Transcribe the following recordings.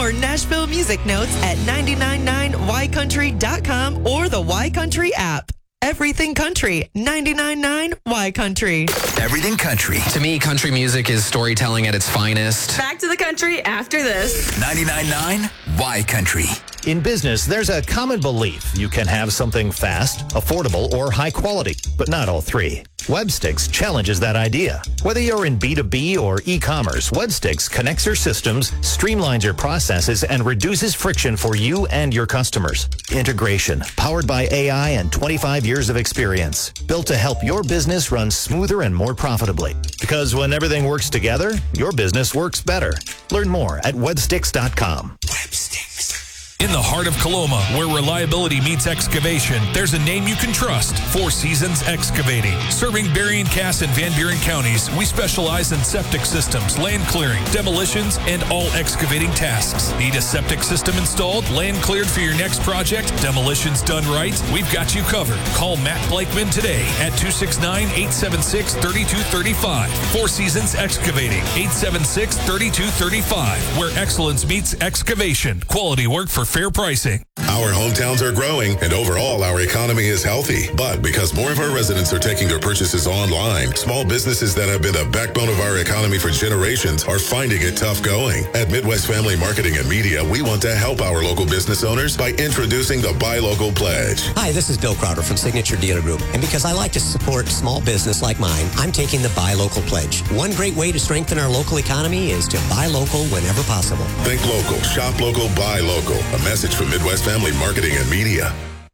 More Nashville music notes at 999ycountry.com or the Y Country app. Everything Country, 99.9 Y Country. Everything Country. To me, country music is storytelling at its finest. Back to the country after this. 99.9 Y Country. In business, there's a common belief you can have something fast, affordable, or high quality, but not all three. Webstix challenges that idea. Whether you're in B2B or e-commerce, Webstix connects your systems, streamlines your processes, and reduces friction for you and your customers. Integration, powered by AI and 25 years of experience, built to help your business run smoother and more profitably. Because when everything works together, your business works better. Learn more at webstix.com. In the heart of Coloma, where reliability meets excavation, there's a name you can trust. Four Seasons Excavating. Serving Berrien, Cass, and Van Buren counties, we specialize in septic systems, land clearing, demolitions, and all excavating tasks. Need a septic system installed, land cleared for your next project, demolitions done right? We've got you covered. Call Matt Blakeman today at 269-876-3235. Four Seasons Excavating, 876-3235, where excellence meets excavation. Quality work for fair pricing. Our hometowns are growing and overall our economy is healthy. But because more of our residents are taking their purchases online, small businesses that have been the backbone of our economy for generations are finding it tough going. At Midwest Family Marketing and Media, we want to help our local business owners by introducing the Buy Local Pledge. Hi, this is Bill Crowder from Signature Dealer Group. And because I like to support small business like mine, I'm taking the Buy Local Pledge. One great way to strengthen our local economy is to buy local whenever possible. Think local, shop local, buy local. A message from Midwest Family Marketing and Media.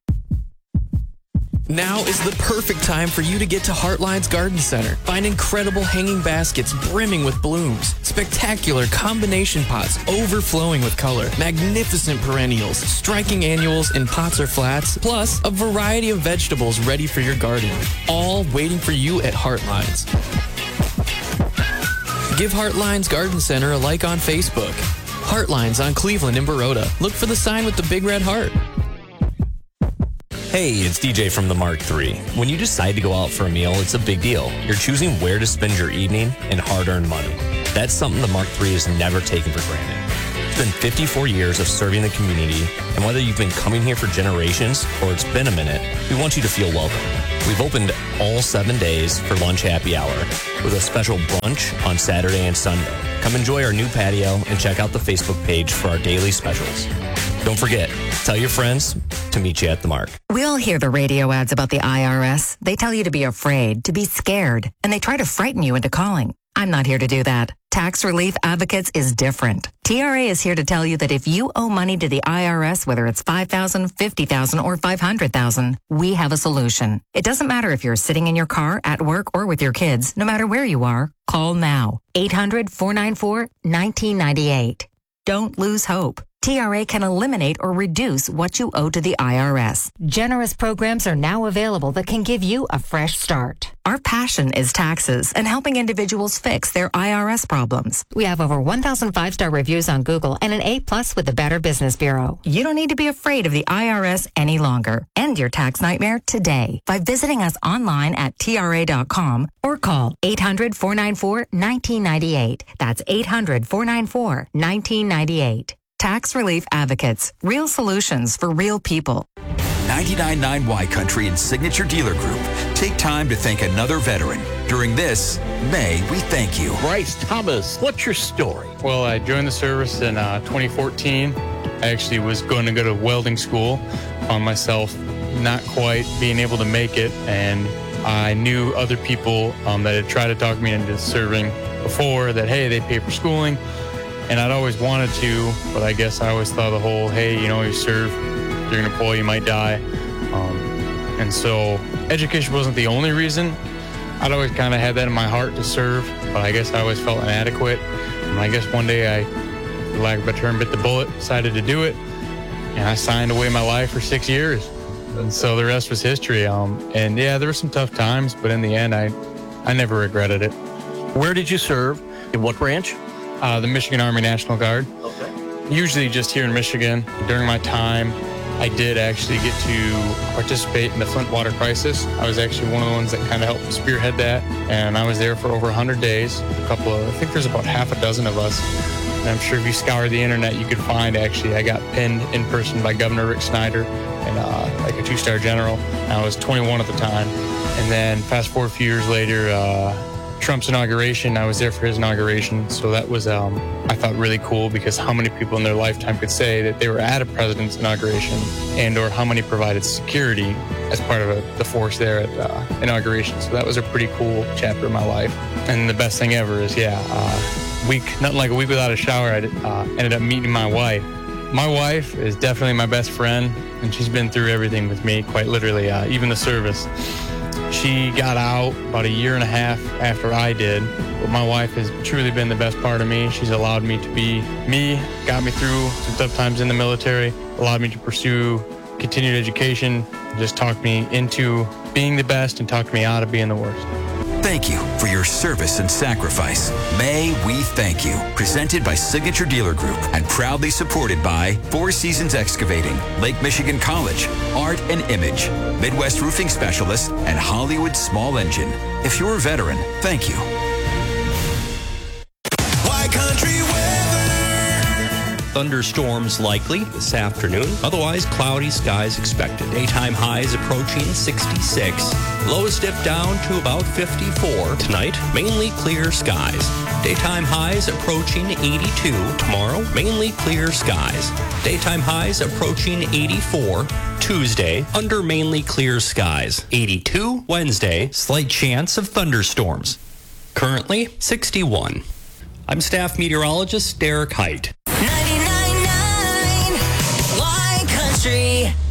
Now is the perfect time for you to get to Heartline's Garden Center. Find incredible hanging baskets brimming with blooms, spectacular combination pots overflowing with color, magnificent perennials, striking annuals in pots or flats, plus a variety of vegetables ready for your garden, all waiting for you at Heartline's. Give Heartline's Garden Center a like on Facebook. Heartlines on Cleveland and Baroda. Look for the sign with the big red heart. Hey, it's DJ from the Mark III. When you decide to go out for a meal, it's a big deal. You're choosing where to spend your evening and hard-earned money. That's something the Mark III has never taken for granted. It's been 54 years of serving the community, and whether you've been coming here for generations or it's been a minute, we want you to feel welcome. We've opened all 7 days for lunch happy hour with a special brunch on Saturday and Sunday. Come enjoy our new patio and check out the Facebook page for our daily specials. Don't forget, tell your friends to meet you at the Mark. We all hear the radio ads about the IRS. They tell you to be afraid, to be scared, and they try to frighten you into calling. I'm not here to do that. Tax Relief Advocates is different. TRA is here to tell you that if you owe money to the IRS, whether it's $5,000, $50,000, or $500,000, we have a solution. It doesn't matter if you're sitting in your car, at work, or with your kids. No matter where you are, call now. 800-494-1998. Don't lose hope. TRA can eliminate or reduce what you owe to the IRS. Generous programs are now available that can give you a fresh start. Our passion is taxes and helping individuals fix their IRS problems. We have over 1,000 five-star reviews on Google and an A+ with the Better Business Bureau. You don't need to be afraid of the IRS any longer. End your tax nightmare today by visiting us online at TRA.com or call 800-494-1998. That's 800-494-1998. Tax Relief Advocates. Real solutions for real people. 99.9 Y Country and Signature Dealer Group take time to thank another veteran. During this May, we thank you. Bryce Thomas, what's your story? Well, I joined the service in 2014. I actually was going to go to welding school. Found myself not quite being able to make it, and I knew other people that had tried to talk me into serving before, that, hey, they pay for schooling. And I'd always wanted to, but I guess I always thought the whole, hey, you know, you serve, you're going to pull, you might die. And so education wasn't the only reason. I'd always kind of had that in my heart to serve, but I guess I always felt inadequate. And I guess one day I, for lack of a better term, bit the bullet, decided to do it. And I signed away my life for 6 years. And so the rest was history. And yeah, there were some tough times, but in the end, I never regretted it. Where did you serve? In what branch? The Michigan Army National Guard. Okay. Usually just here in Michigan. During my time, I did actually get to participate in the Flint water crisis. I was actually one of the ones that kind of helped spearhead that, and I was there for over 100 days. I think there's about half a dozen of us And I'm sure if you scour the internet, you could find, actually, I got pinned in person by Governor Rick Snyder, and like a 2-star general. I was 21 at the time. And then fast forward a few years later, Trump's inauguration, I was there for his inauguration. So that was, I thought, really cool, because how many people in their lifetime could say that they were at a president's inauguration, and or how many provided security as part of the force there at inauguration. So that was a pretty cool chapter of my life. And the best thing ever is, nothing like a week without a shower, I ended up meeting my wife. My wife is definitely my best friend, and she's been through everything with me, quite literally, even the service. She got out about 1.5 years after I did, but my wife has truly been the best part of me. She's allowed me to be me, got me through some tough times in the military, allowed me to pursue continued education, just talked me into being the best and talked me out of being the worst. Thank you for your service and sacrifice. May we thank you. Presented by Signature Dealer Group and proudly supported by Four Seasons Excavating, Lake Michigan College, Art and Image, Midwest Roofing Specialist, and Hollywood Small Engine. If you're a veteran, thank you. Y Country weather. Thunderstorms likely this afternoon. Otherwise, cloudy skies expected. Daytime highs approaching 66. Lows dip down to about 54. Tonight, mainly clear skies. Daytime highs approaching 82. Tomorrow, mainly clear skies. Daytime highs approaching 84. Tuesday, under mainly clear skies. 82. Wednesday, slight chance of thunderstorms. Currently, 61. I'm staff meteorologist Derek Height. 99.9 Y Country.